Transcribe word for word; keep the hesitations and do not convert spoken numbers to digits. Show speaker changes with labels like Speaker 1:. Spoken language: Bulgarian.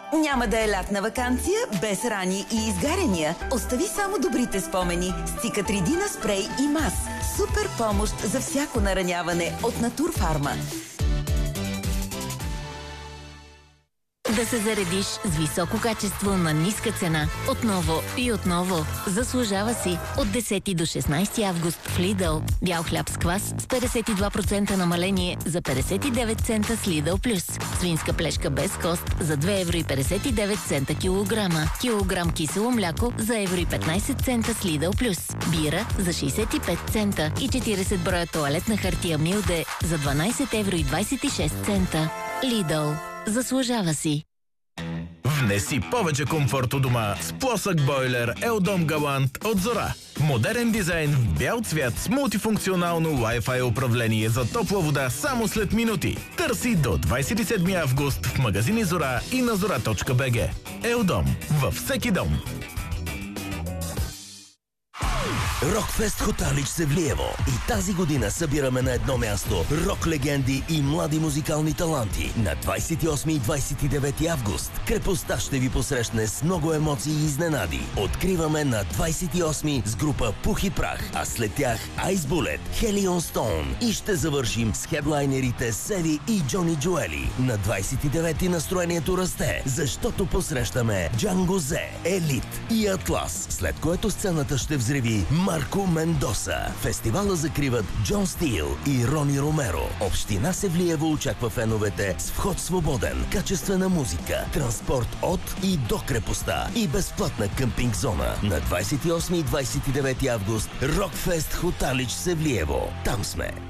Speaker 1: Няма да е лятна ваканция без рани и изгаряния. Остави само добрите спомени с Цикатридина спрей и мас. Супер помощ за всяко нараняване от Натурфарма.
Speaker 2: Да се заредиш с високо качество на ниска цена. Отново и отново. Заслужава си. От десети до шестнайсети август в Lidl. Бял хляб с квас с петдесет и два процента намаление за петдесет и девет цента с Lidl Плюс. Свинска плешка без кост за две евро и петдесет и девет цента килограма. Килограм кисело мляко за евро и петнайсет цента с Lidl Плюс. Бира за шейсет и пет цента и четирийсет броя тоалетна хартия Милде за дванайсет евро и двайсет и шест цента. Lidl. Заслужава си.
Speaker 3: Внеси повече комфорт у дома с плосък бойлер Елдом Галант от Зора. Модерен дизайн в бял цвят с мултифункционално Wi-Fi управление за топла вода само след минути. Търси до двайсет и седми август в магазини Зора и на зора точка би джи. Елдом във всеки дом.
Speaker 4: Рокфест Хоталич Севлиево. И тази година събираме на едно място рок легенди и млади музикални таланти. На двайсет и осми и двайсет и девети август крепостта ще ви посрещне с много емоции и изненади. Откриваме на двайсет и осми с група Пух и Прах, а след тях Ice Bullet, Helion Stone и ще завършим с хедлайнерите Севи и Джони Джоели. На двайсет и девети настроението расте, защото посрещаме Джанго Зе, Елит и Атлас, след което сцената ще взриви Марко Мендоса. Фестивала закриват Джон Стил и Рони Ромеро. Община Севлиево очаква феновете с вход свободен, качествена музика, транспорт от и до крепостта и безплатна къмпинг зона. На двайсет и осми и двайсет и девети август Рокфест Хоталич Севлиево. Там сме.